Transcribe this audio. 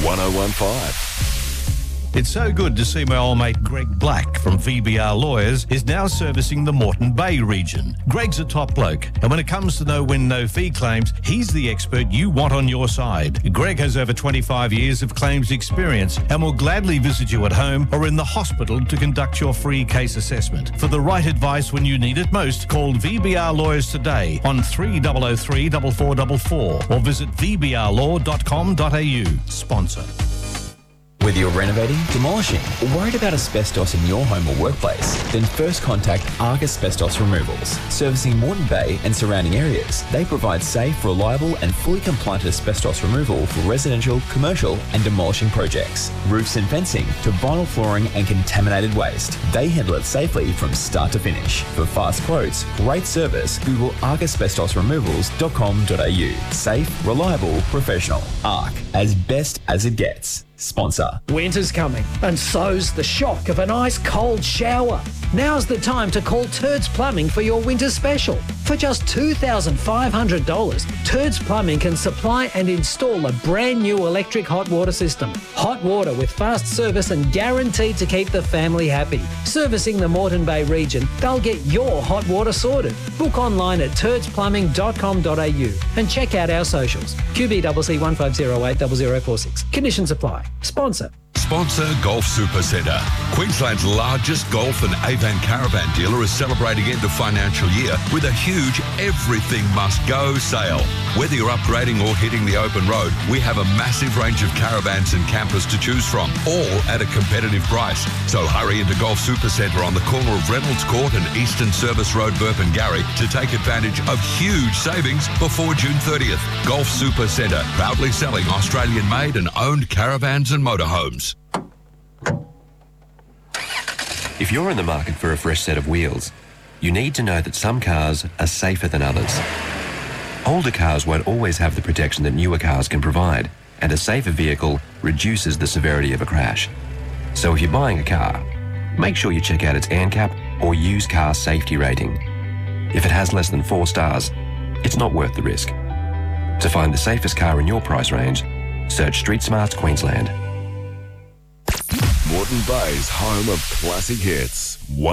1015. It's so good to see my old mate Greg Black from VBR Lawyers is now servicing the Moreton Bay region. Greg's a top bloke, and when it comes to no-win, no-fee claims, he's the expert you want on your side. Greg has over 25 years of claims experience and will gladly visit you at home or in the hospital to conduct your free case assessment. For the right advice when you need it most, call VBR Lawyers today on 3003 4444 or visit vbrlaw.com.au. Sponsor. Whether you're renovating, demolishing, or worried about asbestos in your home or workplace, then first contact Arc Asbestos Removals. Servicing Moreton Bay and surrounding areas, they provide safe, reliable and fully compliant asbestos removal for residential, commercial and demolishing projects. Roofs and fencing to vinyl flooring and contaminated waste. They handle it safely from start to finish. For fast quotes, great service, Google arcasbestosremovals.com.au. Safe, reliable, professional. Arc, as best as it gets. Sponsor. Winter's coming, and so's the shock of an ice-cold shower. Now's the time to call Turds Plumbing for your winter special. For just $2,500, Turds Plumbing can supply and install a brand new electric hot water system. Hot water with fast service and guaranteed to keep the family happy. Servicing the Moreton Bay region, they'll get your hot water sorted. Book online at turdsplumbing.com.au and check out our socials. QBCC 1508 0046. Conditions apply. Sponsor. Sponsor Golf Super Centre. Queensland's largest golf and Avan caravan dealer is celebrating end of financial year with a huge everything must go sale. Whether you're upgrading or hitting the open road, we have a massive range of caravans and campers to choose from, all at a competitive price. So hurry into Golf Super Centre on the corner of Reynolds Court and Eastern Service Road, Burpengary to take advantage of huge savings before June 30th. Golf Super Centre, proudly selling Australian-made and owned caravans and motorhomes. If you're in the market for a fresh set of wheels, you need to know that some cars are safer than others. Older cars won't always have the protection that newer cars can provide, and a safer vehicle reduces the severity of a crash. So if you're buying a car, make sure you check out its ANCAP or used car safety rating. If it has less than 4 stars, it's not worth the risk. To find the safest car in your price range, search Street Smarts Queensland. Moreton Bay's home of classic hits.